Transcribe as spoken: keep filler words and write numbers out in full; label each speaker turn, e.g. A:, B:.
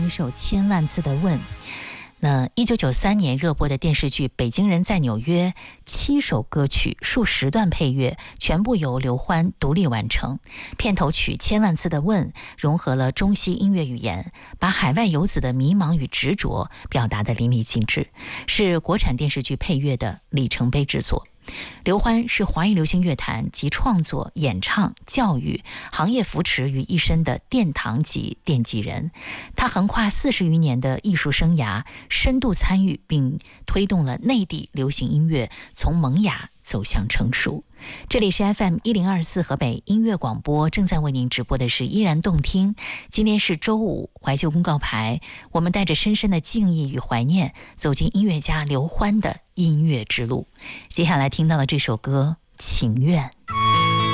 A: 一首《千万次的问》。那一九九三年热播的电视剧《北京人在纽约》，七首歌曲、数十段配乐，全部由刘欢独立完成。片头曲《千万次的问》融合了中西音乐语言，把海外游子的迷茫与执着表达得淋漓尽致，是国产电视剧配乐的里程碑之作。刘欢是华语流行乐坛集创作、演唱、教育、行业扶持于一身的殿堂级奠基人。他横跨四十余年的艺术生涯，深度参与并推动了内地流行音乐从萌芽走向成熟。这里是 F M 一零二四河北音乐广播，正在为您直播的是依然动听。今天是周五，怀旧公告牌，我们带着深深的敬意与怀念，走进音乐家刘欢的音乐之路。接下来听到的这首歌《情愿》。